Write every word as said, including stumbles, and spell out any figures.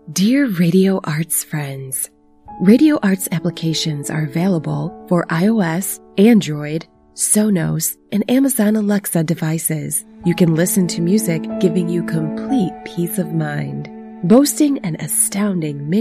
Dear Radio Arts friends, Radio Arts applications are available for iOS, Android, Sonos, and Amazon Alexa devices. You can listen to music giving you complete peace of mind. Boasting an astounding